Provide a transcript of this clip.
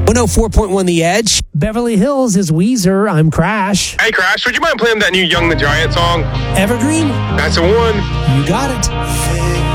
104.1 The Edge. Beverly Hills is Weezer. I'm Crash. Hey, Crash, would you mind playing that new Young the Giant song? Evergreen? That's the one. You got it.